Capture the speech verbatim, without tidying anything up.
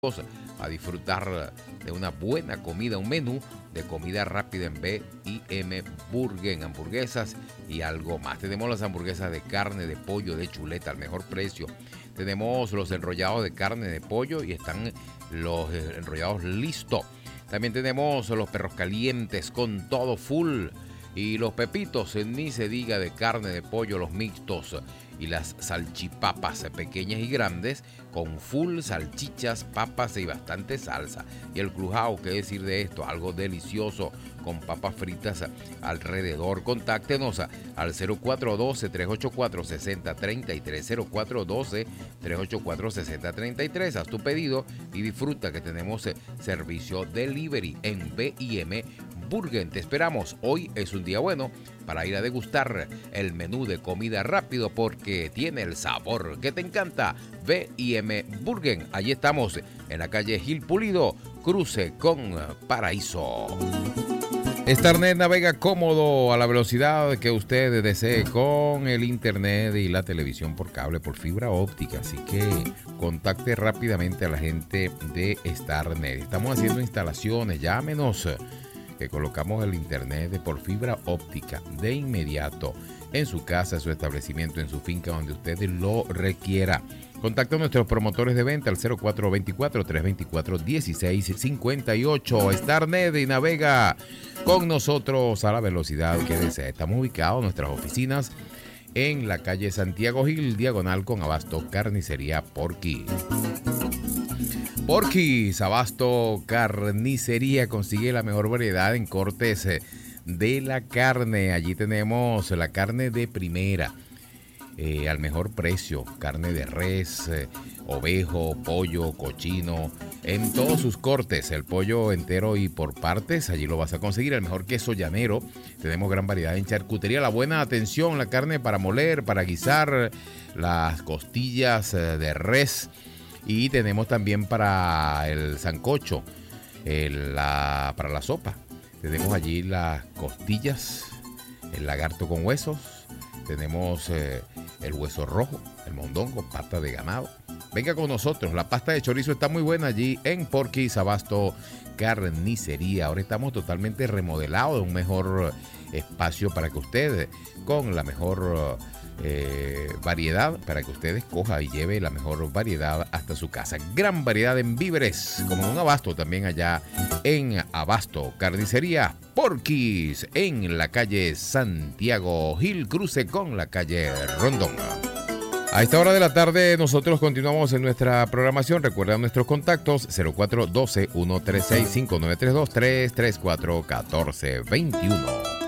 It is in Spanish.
a disfrutar de una buena comida, un menú de comida rápida en B y M Burger, hamburguesas y algo más. Tenemos las hamburguesas de carne, de pollo, de chuleta al mejor precio. Tenemos los enrollados de carne de pollo y están los enrollados listos. También tenemos los perros calientes con todo full. Y los pepitos, ni se diga, de carne de pollo, los mixtos y las salchipapas pequeñas y grandes con full salchichas, papas y bastante salsa. Y el crujao, ¿qué decir de esto? Algo delicioso con papas fritas alrededor. Contáctenos al cero cuatro uno dos, tres ocho cuatro, seis cero tres tres, cero cuatro uno dos, tres ocho cuatro, seis cero tres tres. Haz tu pedido y disfruta que tenemos servicio delivery en B y M Burger. Te esperamos. Hoy es un día bueno para ir a degustar el menú de comida rápido porque tiene el sabor que te encanta. B y M Burger. Allí estamos en la calle Gil Pulido, cruce con Paraíso. Starnet navega cómodo a la velocidad que usted desee con el internet y la televisión por cable, por fibra óptica. Así que contacte rápidamente a la gente de Starnet. Estamos haciendo instalaciones, llámenos, que colocamos el internet por fibra óptica de inmediato en su casa, en su establecimiento, en su finca, donde usted lo requiera. Contacta a nuestros promotores de venta al cero cuatro dos cuatro, tres dos cuatro, uno seis cinco ocho. Starnet y navega con nosotros a la velocidad que desea. Estamos ubicados en nuestras oficinas en la calle Santiago Gil, diagonal con Abasto Carnicería Porky. Porky's Abasto Carnicería consigue la mejor variedad en cortes de la carne. Allí tenemos la carne de primera, eh, al mejor precio. Carne de res, eh, ovejo, pollo, cochino, en todos sus cortes. El pollo entero y por partes, allí lo vas a conseguir. El mejor queso llanero. Tenemos gran variedad en charcutería. La buena atención, la carne para moler, para guisar, las costillas de res. Y tenemos también para el sancocho, el, la, para la sopa. Tenemos allí las costillas, el lagarto con huesos. Tenemos eh, el hueso rojo, el mondongo, pata de ganado. Venga con nosotros, la pasta de chorizo está muy buena allí en Porky's Abasto Carnicería. Ahora estamos totalmente remodelados, un mejor espacio para que usted, con la mejor Eh, variedad, para que usted escoja y lleve la mejor variedad hasta su casa. Gran variedad en víveres, como un Abasto también allá en Abasto Carnicería Porky's, en la calle Santiago Gil, cruce con la calle Rondón. A esta hora de la tarde nosotros continuamos en nuestra programación. Recuerda nuestros contactos cero cuatro uno dos, uno tres seis, cinco nueve tres dos, tres tres cuatro, uno cuatro dos uno.